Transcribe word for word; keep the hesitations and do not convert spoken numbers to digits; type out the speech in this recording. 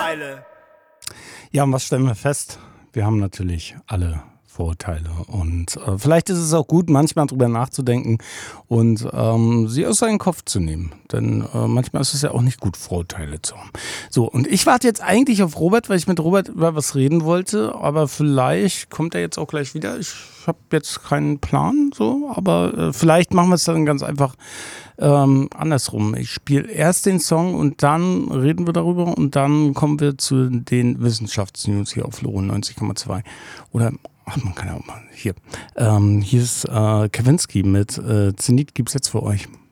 Vorurteile. Ja, und was stellen wir fest? Wir haben natürlich alle Vorurteile und äh, vielleicht ist es auch gut, manchmal drüber nachzudenken und ähm, sie aus seinem Kopf zu nehmen, denn äh, manchmal ist es ja auch nicht gut, Vorurteile zu haben. So, und ich warte jetzt eigentlich auf Robert, weil ich mit Robert über was reden wollte, aber vielleicht kommt er jetzt auch gleich wieder. Ich habe jetzt keinen Plan, so, aber äh, vielleicht machen wir es dann ganz einfach ähm, andersrum. Ich spiele erst den Song und dann reden wir darüber und dann kommen wir zu den Wissenschaftsnews hier auf Loro neunzig Komma zwei oder ach, man kann ja auch mal hier. Ähm, hier ist äh, Kavinsky mit äh, Zenit gibt's jetzt für euch.